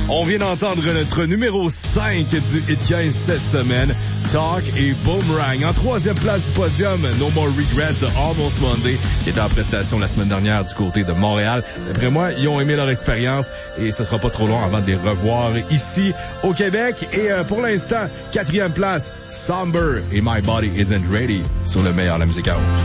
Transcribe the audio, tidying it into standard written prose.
On vient d'entendre notre numéro 5 du Hit 15 cette semaine, Talk et Boomerang. En troisième place du podium, No More Regrets de Almost Monday, qui était en prestation la semaine dernière du côté de Montréal. D'après moi, ils ont aimé leur expérience et ce sera pas trop long avant de les revoir ici au Québec. Et pour l'instant, quatrième place, Somber et My Body Isn't Ready sur le meilleur de la musique à rouge.